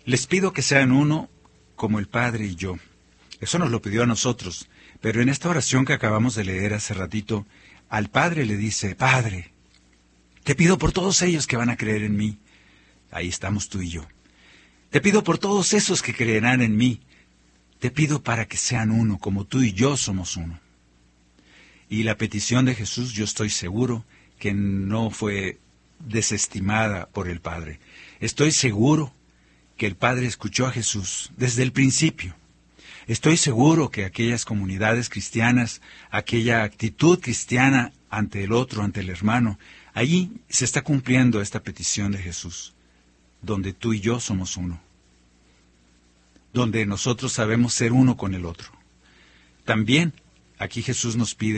Les pido que sean uno como el Padre y yo. Eso nos lo pidió a nosotros, pero en esta oración que acabamos de leer hace ratito, al Padre le dice, Padre, te pido por todos ellos que van a creer en mí. Ahí estamos tú y yo. Te pido por todos esos que creerán en mí. Te pido para que sean uno, como tú y yo somos uno. Y la petición de Jesús, yo estoy seguro que no fue desestimada por el Padre. Estoy seguro que el Padre escuchó a Jesús desde el principio. Estoy seguro que aquellas comunidades cristianas, aquella actitud cristiana ante el otro, ante el hermano, allí se está cumpliendo esta petición de Jesús, donde tú y yo somos uno, donde nosotros sabemos ser uno con el otro. También aquí Jesús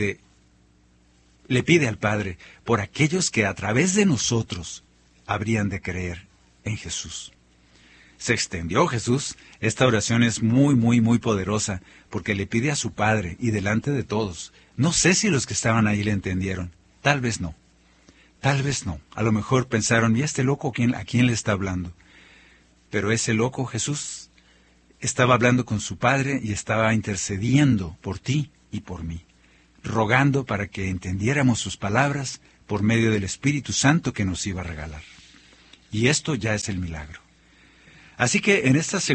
le pide al Padre por aquellos que a través de nosotros habrían de creer en Jesús. Se extendió Jesús. Esta oración es muy poderosa, porque le pide a su Padre y delante de todos. No sé si los que estaban ahí le entendieron. Tal vez no. Tal vez no. A lo mejor pensaron, ¿y este loco a quién le está hablando? Pero ese loco Jesús estaba hablando con su Padre y estaba intercediendo por ti y por mí, rogando para que entendiéramos sus palabras por medio del Espíritu Santo que nos iba a regalar. Y esto ya es el milagro. Así que en esta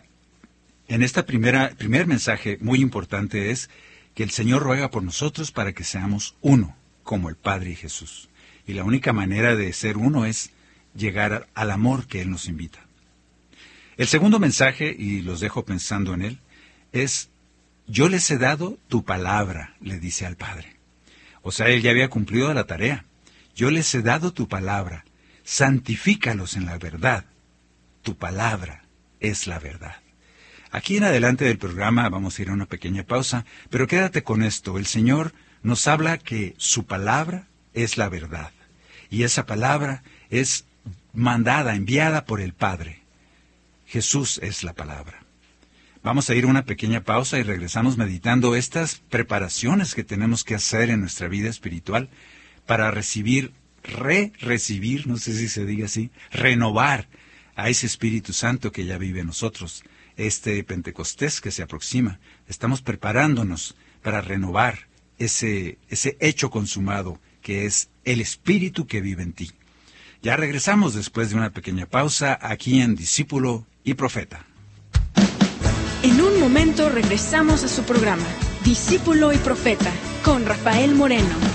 primer mensaje muy importante es que el Señor ruega por nosotros para que seamos uno, como el Padre y Jesús. Y la única manera de ser uno es llegar al amor que Él nos invita. El segundo mensaje, y los dejo pensando en él, es, yo les he dado tu palabra, le dice al Padre. O sea, Él ya había cumplido la tarea. Yo les he dado tu palabra, santifícalos en la verdad. Tu palabra es la verdad. Aquí en adelante del programa vamos a ir a una pequeña pausa, pero quédate con esto. El Señor nos habla que su palabra es la verdad. Y esa palabra es enviada por el Padre. Jesús es la palabra. Vamos a ir a una pequeña pausa y regresamos meditando estas preparaciones que tenemos que hacer en nuestra vida espiritual para recibir, no sé si se diga así, renovar a ese Espíritu Santo que ya vive en nosotros. Este Pentecostés que se aproxima, estamos preparándonos para renovar ese hecho consumado que es el Espíritu que vive en ti. Ya regresamos después de una pequeña pausa aquí en Discípulo y Profeta. En un momento regresamos a su programa, Discípulo y Profeta, con Rafael Moreno.